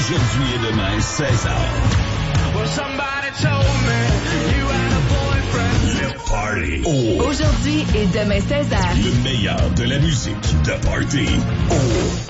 Aujourd'hui et demain, 16h. Le Party. Oh. Aujourd'hui et demain, 16h. Le meilleur de la musique de party. Oh.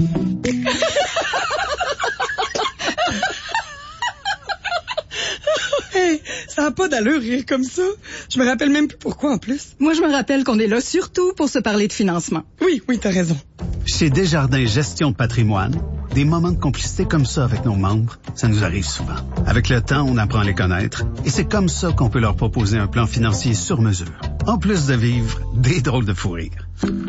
Hey, ça n'a pas d'allure rire comme ça. Je me rappelle même plus pourquoi en plus. Moi, je me rappelle qu'on est là surtout pour se parler de financement. Oui, t'as raison. Chez Desjardins Gestion de patrimoine, des moments de complicité comme ça avec nos membres, ça nous arrive souvent. Avec le temps, on apprend à les connaître et c'est comme ça qu'on peut leur proposer un plan financier sur mesure. En plus de vivre des drôles de fou rire.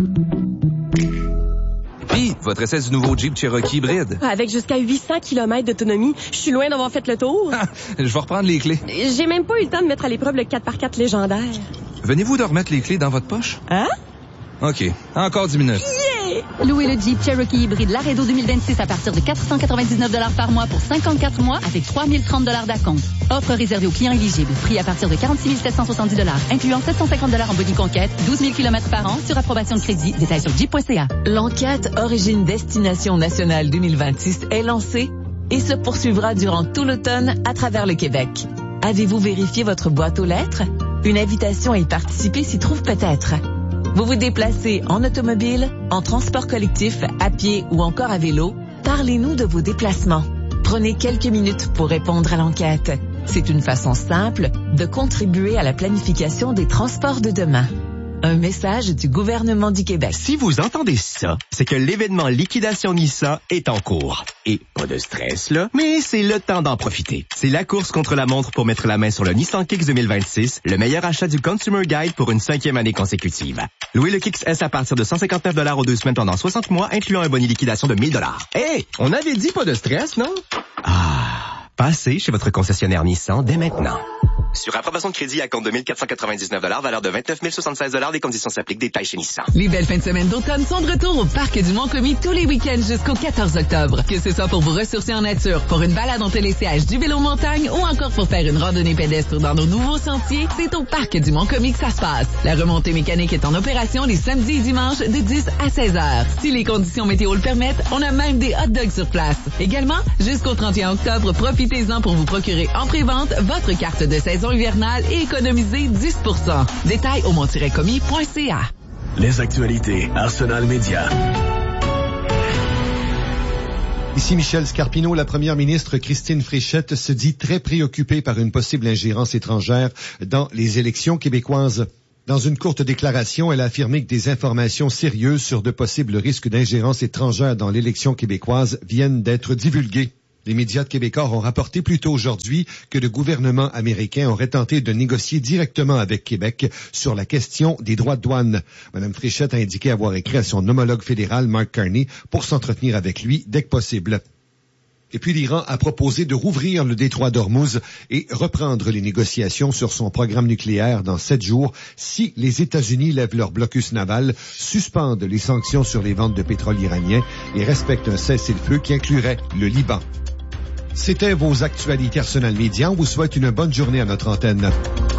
Puis, votre essai du nouveau Jeep Cherokee hybride. Avec jusqu'à 800 km d'autonomie, je suis loin d'avoir fait le tour. Je vais reprendre les clés. J'ai même pas eu le temps de mettre à l'épreuve le 4x4 légendaire. Venez-vous de remettre les clés dans votre poche? Hein? OK. Encore 10 minutes. Yeah! Louez le Jeep Cherokee hybride Laredo 2026 à partir de 499$ par mois pour 54 mois avec 3030$ d'acompte. Offre réservée aux clients éligibles. Prix à partir de 46 770$, incluant 750$ en boni conquête, 12 000 km par an sur approbation de crédit. Détails sur jeep.ca. L'enquête Origine Destination Nationale 2026 est lancée et se poursuivra durant tout l'automne à travers le Québec. Avez-vous vérifié votre boîte aux lettres? Une invitation à y participer s'y trouve peut-être. Vous vous déplacez en automobile, en transport collectif, à pied ou encore à vélo? Parlez-nous de vos déplacements. Prenez quelques minutes pour répondre à l'enquête. C'est une façon simple de contribuer à la planification des transports de demain. Un message du gouvernement du Québec. Si vous entendez ça, c'est que l'événement Liquidation Nissan est en cours. Et pas de stress, là, mais c'est le temps d'en profiter. C'est la course contre la montre pour mettre la main sur le Nissan Kicks 2026, le meilleur achat du Consumer Guide pour une 5e année consécutive. Louez le Kicks S à partir de 159$ aux 2 semaines pendant 60 mois, incluant un boni liquidation de 1000$. Hey, on avait dit pas de stress, non? Passez chez votre concessionnaire Nissan dès maintenant. Sur approbation de crédit à compte de 1 499$, valeur de 29 076$, des conditions s'appliquent, détails chez Nissan. Les belles fins de semaine d'automne sont de retour au Parc du Mont-Commis tous les week-ends jusqu'au 14 octobre. Que ce soit pour vous ressourcer en nature, pour une balade en télésiège du vélo montagne ou encore pour faire une randonnée pédestre dans nos nouveaux sentiers, c'est au Parc du Mont-Commis que ça se passe. La remontée mécanique est en opération les samedis et dimanches de 10 à 16 heures. Si les conditions météo le permettent, on a même des hot dogs sur place. Également, jusqu'au 31 octobre, profitez-en pour vous procurer en pré-vente votre carte de saison hivernale et économiser 10%. Détails au mont-commis.ca. Les actualités Arsenal Média. Ici Michel Scarpino. La première ministre Christine Fréchette se dit très préoccupée par une possible ingérence étrangère dans les élections québécoises. Dans une courte déclaration, elle a affirmé que des informations sérieuses sur de possibles risques d'ingérence étrangère dans l'élection québécoise viennent d'être divulguées. Les médias de québécois ont rapporté plus tôt aujourd'hui que le gouvernement américain aurait tenté de négocier directement avec Québec sur la question des droits de douane. Mme Fréchette a indiqué avoir écrit à son homologue fédéral, Mark Carney, pour s'entretenir avec lui dès que possible. Et puis l'Iran a proposé de rouvrir le détroit d'Ormuz et reprendre les négociations sur son programme nucléaire dans 7 jours si les États-Unis lèvent leur blocus naval, suspendent les sanctions sur les ventes de pétrole iranien et respectent un cessez-le-feu qui inclurait le Liban. C'était vos actualités Arsenal Média. On vous souhaite une bonne journée à notre antenne.